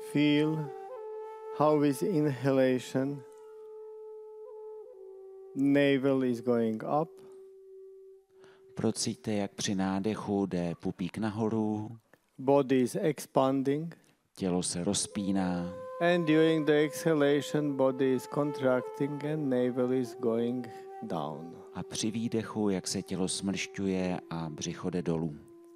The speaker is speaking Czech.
feel how with inhalation navel is going up. Procíťte, jak při nádechu jde pupík nahoru, Body is expanding. tělo se rozpíná And during the exhalation, body is contracting and navel is going down. a při výdechu, jak se tělo smršťuje a břicho jde dolů.